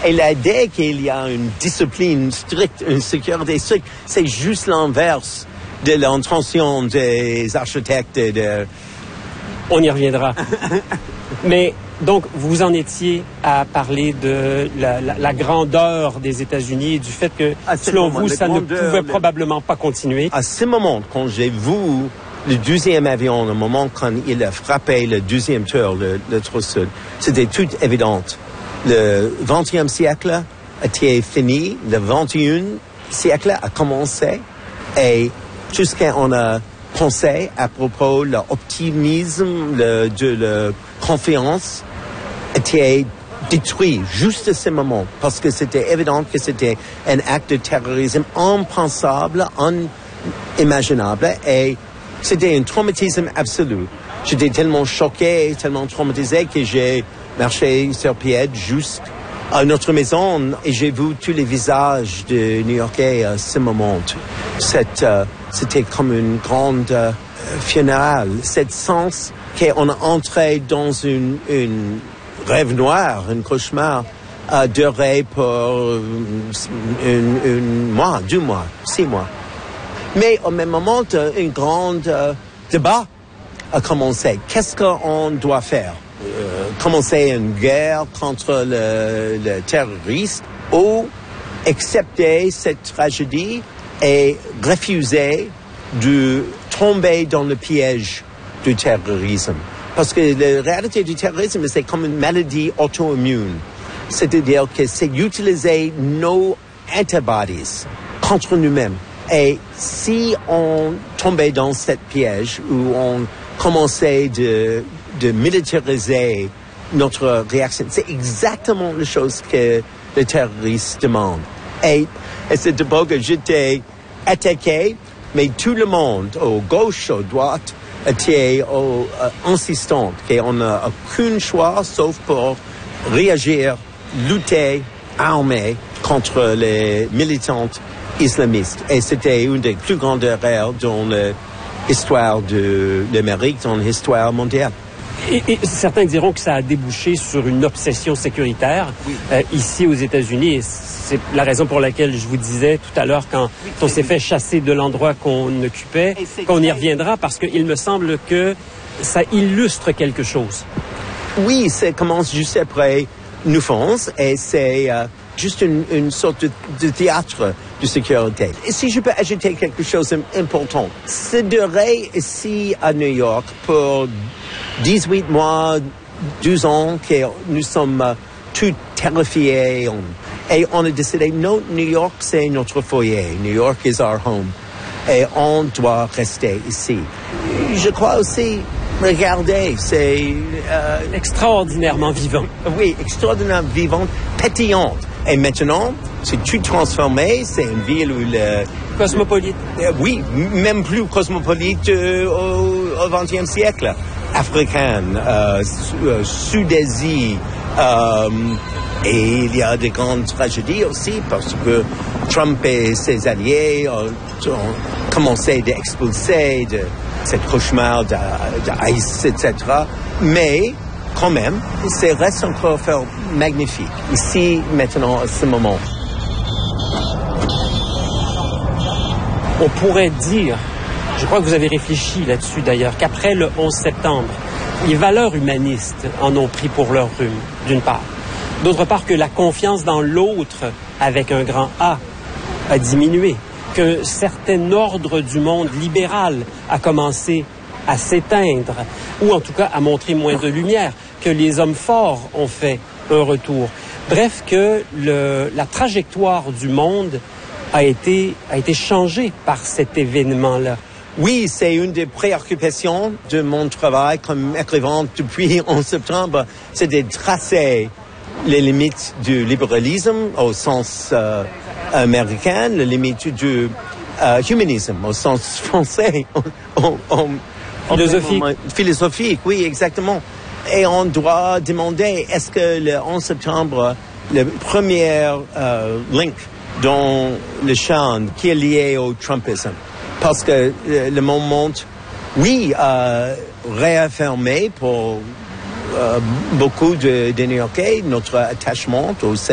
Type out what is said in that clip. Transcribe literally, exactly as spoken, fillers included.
Et l'idée qu'il y a une discipline stricte, une sécurité stricte, c'est juste l'inverse de l'intention des architectes. De... On y reviendra. Mais donc, vous en étiez à parler de la, la, la grandeur des États-Unis et du fait que, selon moment, vous, ça ne pouvait le... probablement pas continuer. À ce moment, quand j'ai vu le deuxième avion, le moment quand il a frappé le deuxième tour, le, le trou sud, c'était tout évident. Le vingtième siècle était fini, le vingt et unième siècle a commencé et tout ce qu'on a pensé à propos de l'optimisme, le, de la confiance était détruit juste à ce moment parce que c'était évident que c'était un acte de terrorisme impensable, inimaginable et c'était un traumatisme absolu. J'étais tellement choqué, tellement traumatisé que j'ai marché sur pied juste à notre maison et j'ai vu tous les visages de New-Yorkais à ce moment. Cette, euh, c'était comme une grande euh, funéraille. Cette sens qu'on est entré dans une, une rêve noir, un cauchemar, a duré pour un mois, deux mois, six mois. Mais au même moment, un grand euh, débat a commencé. Qu'est-ce qu'on doit faire? Euh, commencer une guerre contre le, le terroriste ou accepter cette tragédie et refuser de tomber dans le piège du terrorisme. Parce que la réalité du terrorisme, c'est comme une maladie auto-immune. C'est-à-dire que c'est utiliser nos antibodies contre nous-mêmes. Et si on tombait dans cette piège où on commençait de, de militariser notre réaction, c'est exactement la chose que le terroriste demande. Et à cette époque, j'étais attaqué, mais tout le monde, au gauche, à droite, était au, euh, insistant qu'on n'a aucun choix sauf pour réagir, lutter, armer contre les militantes islamistes. Et c'était une des plus grandes erreurs dans l'histoire de l'Amérique, dans l'histoire mondiale. Et, et certains diront que ça a débouché sur une obsession sécuritaire oui. euh, ici aux États-Unis. Et c'est la raison pour laquelle je vous disais tout à l'heure, quand oui, on s'est fait chasser de l'endroit qu'on occupait, qu'on y reviendra, parce qu'il me semble que ça illustre quelque chose. Oui, ça commence juste après New France et c'est euh, juste une, une sorte de, de théâtre de sécurité. Et si je peux ajouter quelque chose d'important, c'est duré ici à New York pour dix-huit mois, douze ans que nous sommes euh, tous terrifiés. On, et on a décidé, non, New York, c'est notre foyer. New York is our home. Et on doit rester ici. Je crois aussi, regardez, c'est... Euh, extraordinairement vivant. Oui, extraordinairement vivante, pétillante. Et maintenant, c'est tout transformé. C'est une ville où le... Cosmopolite. Euh, oui, même plus cosmopolite euh, au, au vingtième siècle. Africaine, euh, euh, Sud-Asie, euh, et il y a des grandes tragédies aussi parce que Trump et ses alliés ont, ont commencé d'expulser de cette cauchemar d'ISIS, et cetera. Mais quand même, c'est reste encore magnifique ici maintenant à ce moment. On pourrait dire, je crois que vous avez réfléchi là-dessus d'ailleurs, qu'après le onze septembre, les valeurs humanistes en ont pris pour leur rhume, d'une part. D'autre part, que la confiance dans l'autre, avec un grand A, a diminué. Que certain ordre du monde libéral a commencé à s'éteindre, ou en tout cas à montrer moins de lumière. Que les hommes forts ont fait un retour. Bref, que le, la trajectoire du monde a été, a été changée par cet événement-là. Oui, c'est une des préoccupations de mon travail comme écrivain depuis onze septembre, c'est de tracer les limites du libéralisme au sens euh, américain, les limites du euh, humanisme au sens français. on, on, philosophique. On, philosophique, oui, exactement. Et on doit demander, est-ce que le onze septembre, le premier euh, link dans le champ qui est lié au Trumpisme? Parce que euh, le moment, oui, euh, réaffirmé pour euh, beaucoup de, de New-Yorkais notre attachement au